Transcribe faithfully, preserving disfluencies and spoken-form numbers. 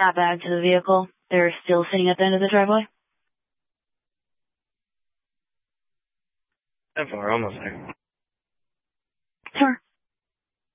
Got back to the vehicle. They're still sitting at the end of the driveway? How far? Almost there.